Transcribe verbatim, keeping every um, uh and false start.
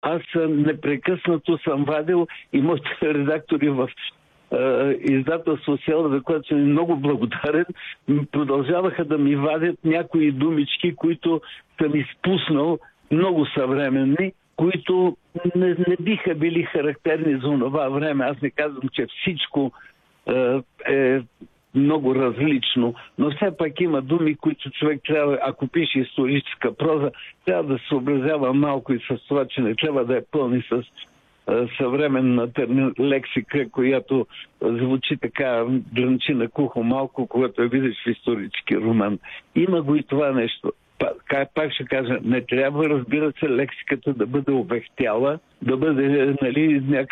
аз непрекъснато съм вадил и моите редактори в е, издателство Села, за което съм много благодарен, продължаваха да ми вадят някои думички, които съм изпуснал, много съвременни, които не, не биха били характерни за това време. Аз не казвам, че всичко е, е много различно, но все пак има думи, които човек трябва, ако пише историческа проза, трябва да се съобразява малко и с това, че не трябва да е пълни с е, съвременна термин, лексика, която звучи така, дрънчи на кухо малко, когато я видиш в исторически роман. Има го и това нещо. Пак ще кажа, не трябва, разбира се, лексиката да бъде обехтяла, да бъде, нали, някакъв